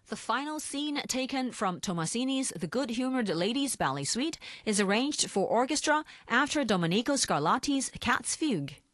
The final scene, taken from Tomasini's The Good-Humoured Ladies Ballet Suite, is arranged for orchestra after Domenico Scarlatti's Cat's Fugue.